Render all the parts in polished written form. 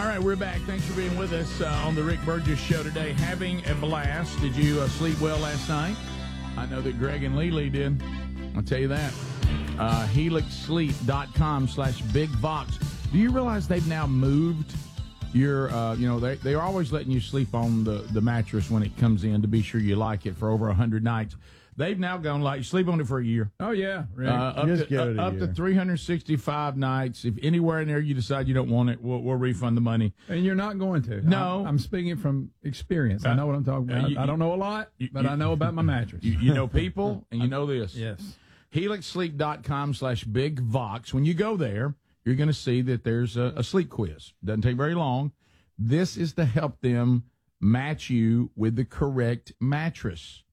All right, we're back. Thanks for being with us on the Rick Burgess Show today. Having a blast. Did you sleep well last night? I know that Greg and Lily did. I'll tell you that. HelixSleep.com/BigVox. Do you realize they've now moved your, they're always letting you sleep on the mattress when it comes in to be sure you like it for over 100 nights. They've now gone like, sleep on it for a year. Oh, yeah. Right. Up to 365 nights. If anywhere in there you decide you don't want it, we'll refund the money. And you're not going to. No. I'm speaking from experience. I know what I'm talking about. I don't know a lot, but I know about my mattress. You know people, and you know this. Yes. HelixSleep.com/BigVox. When you go there, you're going to see that there's a sleep quiz. Doesn't take very long. This is to help them match you with the correct mattress.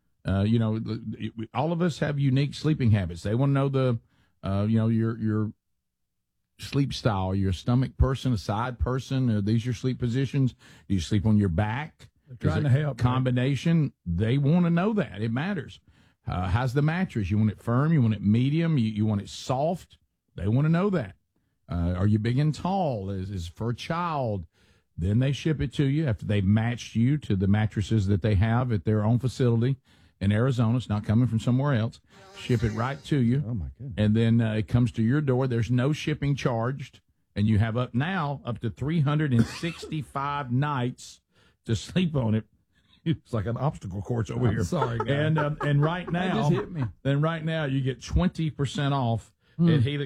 All of us have unique sleeping habits. They want to know your sleep style. You're a stomach person, a side person. Are these your sleep positions? Do you sleep on your back? They're trying to help. Combination. Man. They want to know that. It matters. How's the mattress? You want it firm? You want it medium? You want it soft? They want to know that. Are you big and tall? Is for a child? Then they ship it to you after they've matched you to the mattresses that they have at their own facility in Arizona. It's not coming from somewhere else. Ship it right to you. Oh, my goodness. And then it comes to your door. There's no shipping charged. And you have up to 365 nights to sleep on it. It's like an obstacle course over here. Sorry, guys. And right now, just hit me. Then right now you get 20% off at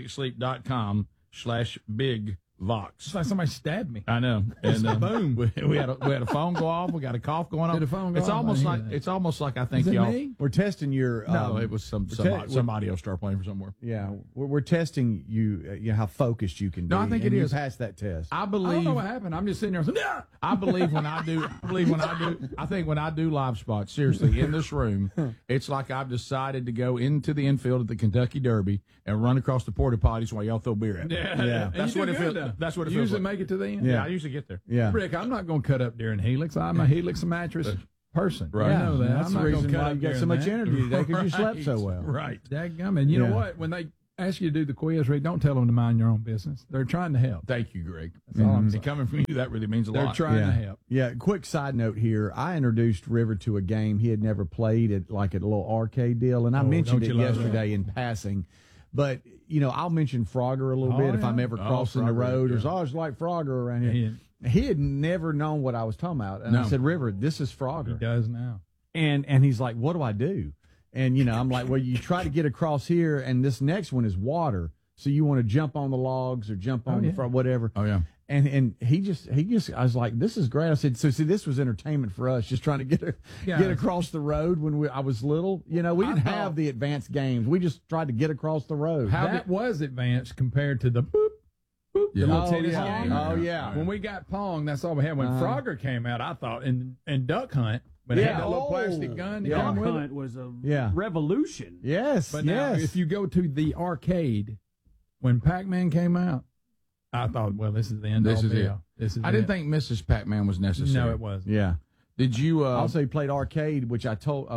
HelixSleep.com/BigVox. It's like somebody stabbed me. I know. And boom, we had a phone go off. We got a cough going on. Did a phone go it's off? almost like I think Is it y'all. me? We're testing your. No, it was somebody else start playing for somewhere. Yeah, we're testing you. How focused you can be. No, I think and it you is. passed that test. I I don't know believe. what happened. I'm just sitting there saying, yeah. I believe when I do. I think when I do live spots, seriously, in this room, it's like I've decided to go into the infield at the Kentucky Derby and run across the porta potties while y'all throw beer at me. Yeah. That's what it feels. That's what it You feels usually like. make it to the end. Yeah, I usually get there. Yeah. Rick, I'm not going to cut up during Helix. I'm a Helix mattress person. Right. You know that. That's I'm the not going reason to cut why up you got so during much that. energy today, because you slept so well. Right. Dadgummit. You know Yeah. what? When they ask you to do the quiz, Rick, don't tell them to mind your own business. They're trying to help. Thank you, Greg. That's all I'm saying. Coming from you, that really means a They're lot. trying to help. Yeah, quick side note here. I introduced River to a game he had never played at a little arcade deal, and I mentioned don't it you love yesterday in passing. But, I'll mention Frogger a little bit if yeah. I'm ever crossing the Frogger, road. yeah. There's always like Frogger around here. He had never known what I was talking about. And I said, River, this is Frogger. He does now. And he's like, what do I do? And, I'm like, well, you try to get across here, and this next one is water. So you want to jump on the logs or jump on the front, whatever. Oh, yeah. And he just, I was like, this is great. I said, so see, this was entertainment for us, just trying to get across the road when I was little. We didn't have the advanced games. We just tried to get across the road. That was advanced compared to the boop, boop, the little tennis game. Oh, yeah. When we got Pong, that's all we had. When Frogger came out, I thought, and Duck Hunt, but it had that little plastic gun to come Duck with Hunt it. was a Yeah. revolution. Yes, But now, if you go to the arcade, when Pac-Man came out, I thought, well, this is the end. This is it. This is I didn't think Mrs. Pac-Man was necessary. No, it wasn't. Yeah. Did you? Also, he played arcade, which I told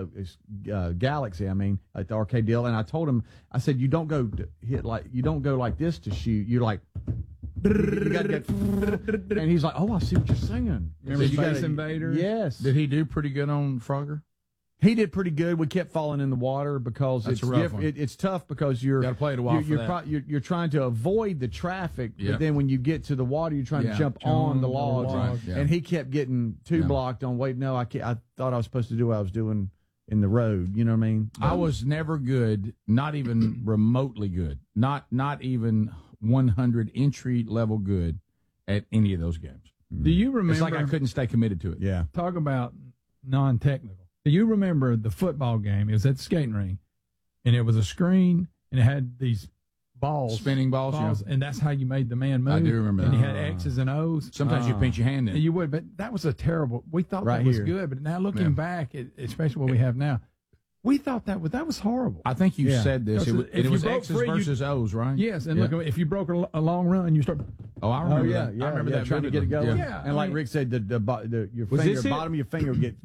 Galaxy. At the arcade deal, and I told him, I said, you don't go like this to shoot. You like, you gotta get, and he's like, oh, I see what you're saying. Remember So Space Invaders? Yes. Did he do pretty good on Frogger? He did pretty good. We kept falling in the water because That's a rough one. it's tough because you're Gotta play it a while for that. you're trying to avoid the traffic, Yeah. but then when you get to the water, you're trying to jump on the logs, Right, yeah. and he kept getting blocked on. Wait, no, I can't. I thought I was supposed to do what I was doing in the road. You know what I mean? I was never good, not even remotely good, not even 100 entry level good at any of those games. Do you remember? It's like I couldn't stay committed to it. Yeah. Talk about non-technical. Do you remember the football game? It was at the skating rink, and it was a screen, and it had these balls, Spinning balls, yeah. and that's how you made the man move. I do remember and that. he had X's and O's. Sometimes you pinch your hand in. And you would, but that was a terrible. We thought Right that was here. good, but now looking back, especially what we have now, we thought that was horrible. I think you Yeah. said this. Because It if was you broke X's free, versus O's, right? Yes, and Yeah. look, if you broke a long run, you start. Oh, I Oh remember yeah, that. yeah. I remember that. trying to get it vividly. going. Yeah, and like I mean- Rick said, your Was finger, this it? bottom of your finger get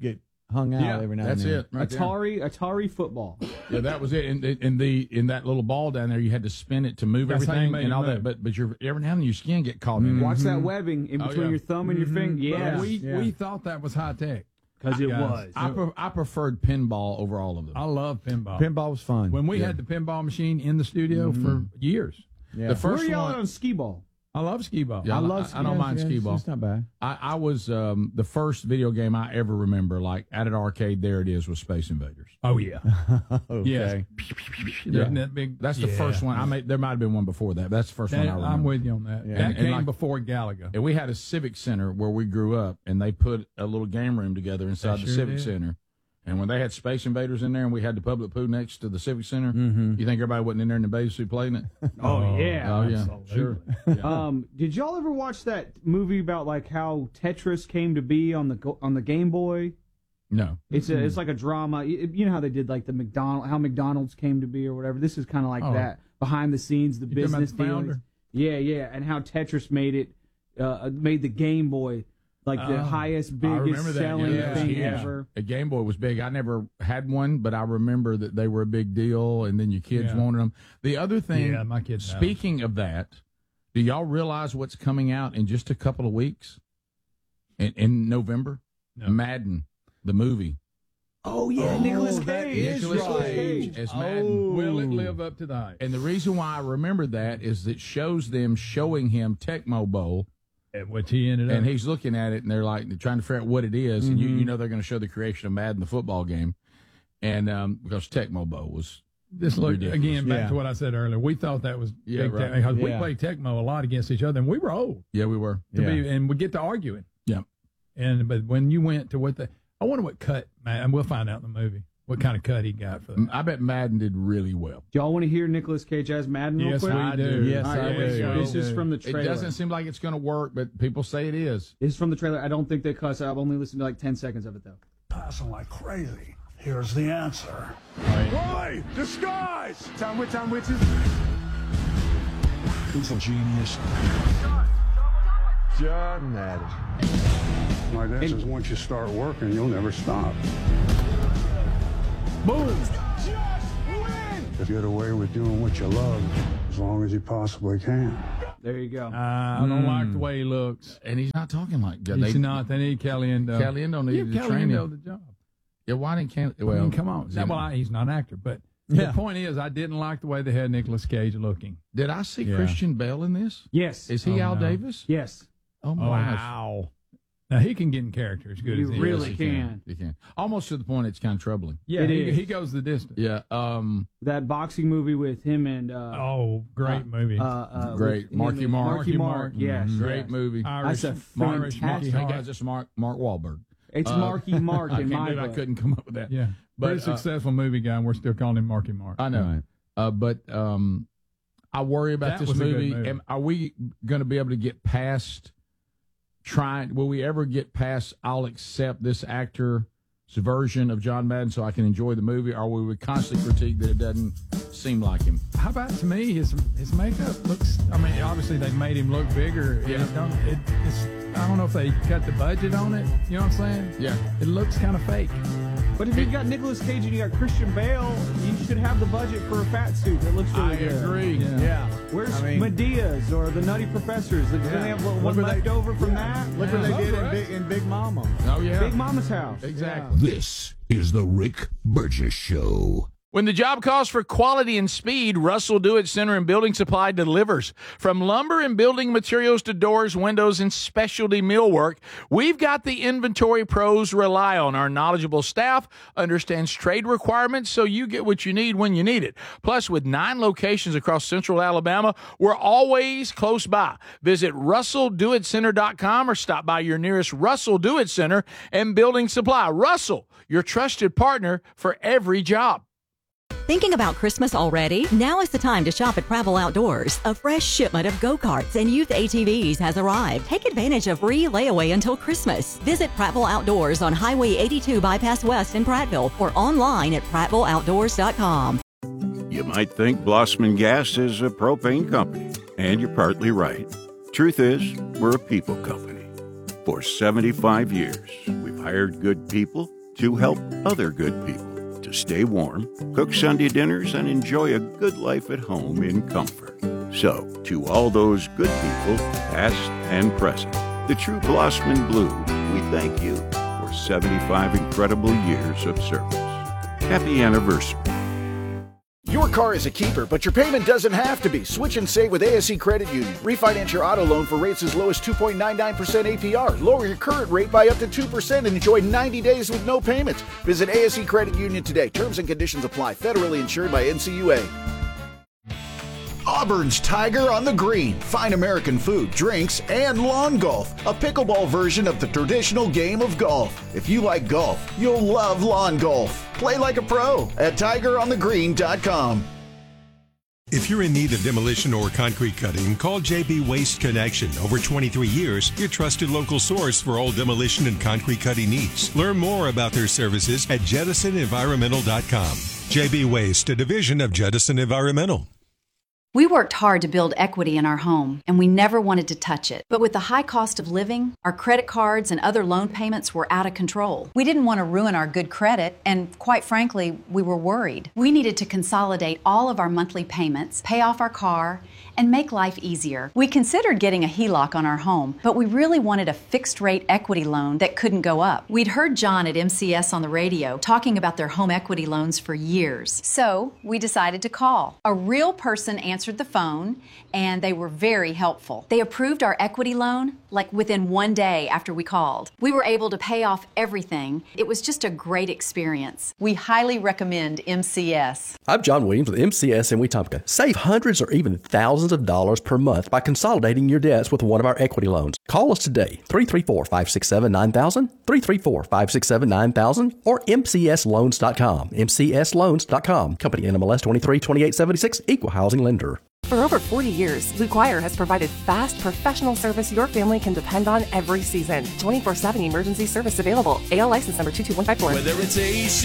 hung out Yeah, every now that's and then. it. Right there. Atari football. Yeah, that was it. And in that little ball down there, you had to spin it to move That's how you everything made and it all move. that. But every now and then your skin get caught in it. Watch that webbing in between yeah. your thumb and your finger. Yes. We thought that was high tech. Because it Guys. was. I preferred pinball over all of them. I love pinball. Pinball was fun. When we had the pinball machine in the studio for years. Yeah. The We're first yelling one, on skee ball. I love skee ball. Yeah, I love. I don't mind skee ball. It's not bad. I was the first video game I ever remember, like at an arcade. There it is with Space Invaders. Oh yeah. Okay. Yes. Yeah. That big, That's the yeah. first one. There might have been one before that. That's the first one I remember. I'm with you on that. Yeah. That And came like- before Galaga. And we had a civic center where we grew up, and they put a little game room together inside They the sure civic did. center. And when they had Space Invaders in there, and we had the public pool next to the civic center, you think everybody wasn't in there in the bathing suit playing it? Oh, yeah. Oh yeah, absolutely. sure. Yeah. Did y'all ever watch that movie about like how Tetris came to be on the Game Boy? No, It's like a drama. You know how they did like how McDonald's came to be or whatever. This is kind of like that behind the scenes, the You talking about business the dealings. founder? Yeah, and how Tetris made the Game Boy like the highest, biggest remember that, selling yeah. thing Yeah. ever. A Game Boy was big. I never had one, but I remember that they were a big deal, and then your kids Yeah. wanted them. The other thing, Yeah, my kids have speaking of that, do y'all realize what's coming out in just a couple of weeks? In November? No. Madden, the movie. Oh yeah, Nicolas that Cage. is Nicolas right. Cage as Madden. Will it live up to the hype? And the reason why I remember that is it shows them showing him Tecmo Bowl, Which he ended up. and he's looking at it, and they're trying to figure out what it is, and you know they're going to show the creation of Madden, the football game, and because Tecmo Bowl was This look ridiculous. again back Yeah. to what I said earlier. We thought that was Yeah, big right. because we Yeah. played Tecmo a lot against each other, and we were old Yeah, we were. to Yeah. be, and we get to arguing. Yeah. But when you went to I wonder what cut, man, and we'll find out in the movie what kind of cut he got for that. I bet Madden did really well. Do y'all want to hear Nicolas Cage as Madden real Yes, quick? we do. Yes, All right, I here we do. go. This is from the It trailer. doesn't seem like it's going to work, but people say it is. This is from the trailer. I don't think they cuss. I've only listened to like 10 seconds of it though. Passing like crazy. Here's the answer. Why? Disguise! Time witches. Who's a genius? John Madden. My guess is once you start working, you'll never stop. Boom! If you get away with doing what you love, as long as you possibly can. There you go. I don't like the way he looks. And he's not talking like that. He's not. They need Caliendo. Caliendo needed to train Caliendo him. the job. Yeah, why didn't Caliendo? I Well, mean, come on. He's not an actor, but Yeah. the point is, I didn't like the way they had Nicolas Cage looking. did I see Yeah. Christian Bale in this? Yes. Is he Oh, Al no. Davis? Yes. Oh my Oh, gosh. wow. Now, he can get in character as good He as he really is. can. He can. Almost to the point it's kind of troubling. Yeah, It he, is. he goes the distance. Yeah. That boxing movie with him and Oh, great movie. Great. with him Marky and- Mark. Marky Mark. Yes. Great yes. movie. Irish, That's a Irish fantastic- Marky Hey Mark. guys, it's Mark Wahlberg. It's Marky Mark I in can't my believe I book. couldn't come up with that. Yeah, But, very successful movie guy, and we're still calling him Marky Mark. I know. Right. But I worry about That this was a good movie. movie. Are we going to be able to get past will we ever get past I'll accept this actor's version of John Madden so I can enjoy the movie, or will we constantly critique that it doesn't seem like him? How about to me? His makeup looks. I mean, obviously they made him look bigger. Yeah. I don't know if they cut the budget on it. You know what I'm saying? Yeah. It looks kind of fake. But if you got Nicolas Cage and you got Christian Bale, you should have the budget for a fat suit that looks really I good. agree. Yeah. Where's I mean- Medea's or the Nutty Professors? Did they have one left over from that? Look what they did Right. in Big Mama. Oh, yeah. Big Mama's house. Exactly. This is the Rick Burgess Show. When the job calls for quality and speed, Russell Do-It Center and Building Supply delivers. From lumber and building materials to doors, windows, and specialty millwork, we've got the inventory pros rely on. Our knowledgeable staff understands trade requirements, so you get what you need when you need it. Plus, with 9 locations across central Alabama, we're always close by. Visit RussellDoItCenter.com or stop by your nearest Russell Do-It Center and Building Supply. Russell, your trusted partner for every job. Thinking about Christmas already? Now is the time to shop at Pravel Outdoors. A fresh shipment of go-karts and youth ATVs has arrived. Take advantage of free layaway until Christmas. Visit Pravel Outdoors on Highway 82 Bypass West in Prattville or online at PrattvilleOutdoors.com. You might think Blossman Gas is a propane company, and you're partly right. Truth is, we're a people company. For 75 years, we've hired good people to help other good people to stay warm, cook Sunday dinners, and enjoy a good life at home in comfort. So, to all those good people, past and present, the true Blossman Blue, we thank you for 75 incredible years of service. Happy anniversary. Your car is a keeper, but your payment doesn't have to be. Switch and save with ASE Credit Union. Refinance your auto loan for rates as low as 2.99% APR. Lower your current rate by up to 2% and enjoy 90 days with no payments. Visit ASE Credit Union today. Terms and conditions apply. Federally insured by NCUA. Auburn's Tiger on the Green. Fine American food, drinks, and lawn golf. A pickleball version of the traditional game of golf. If you like golf, you'll love lawn golf. Play like a pro at tigeronthegreen.com. If you're in need of demolition or concrete cutting, call JB Waste Connection. Over 23 years, your trusted local source for all demolition and concrete cutting needs. Learn more about their services at JettisonEnvironmental.com. JB Waste, a division of Jettison Environmental. We worked hard to build equity in our home, and we never wanted to touch it. But with the high cost of living, our credit cards and other loan payments were out of control. We didn't want to ruin our good credit, and quite frankly, we were worried. We needed to consolidate all of our monthly payments, pay off our car, and make life easier. We considered getting a HELOC on our home, but we really wanted a fixed-rate equity loan that couldn't go up. We'd heard John at MCS on the radio talking about their home equity loans for years. So we decided to call. A real person answered the phone, and they were very helpful. They approved our equity loan like within 1 day after we called. We were able to pay off everything. It was just a great experience. We highly recommend MCS. I'm John Williams with MCS in Wetumpka. Save hundreds or even thousands of dollars per month by consolidating your debts with one of our equity loans. Call us today, 334-567-9000, 334-567-9000, or mcsloans.com, mcsloans.com. Company NMLS 232876, Equal Housing Lender. For over 40 years, Blue Choir has provided fast, professional service your family can depend on every season. 24/7 emergency service available. AL license number 22154. Whether it's AC